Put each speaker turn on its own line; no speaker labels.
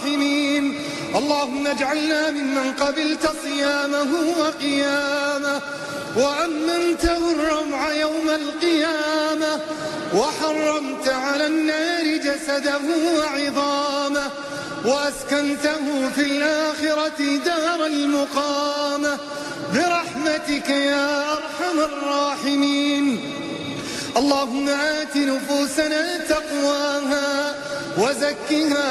الراحمين. اللهم اجعلنا ممن قبلت صيامه وقيامه وأمنته الروع يوم القيامة وحرمت على النار جسده وعظامه وأسكنته في الآخرة دار المقامة برحمتك يا أرحم الراحمين. اللهم آت نفوسنا تقواها وزكها